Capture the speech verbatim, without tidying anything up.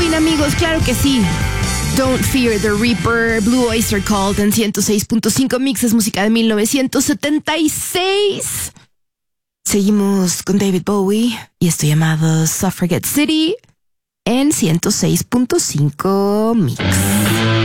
fin, amigos, claro que sí. Don't Fear the Reaper, Blue Oyster Cult en ciento seis punto cinco Mix, es música de mil novecientos setenta y seis. Seguimos con David Bowie y esto llamado Suffragette City en ciento seis punto cinco Mix.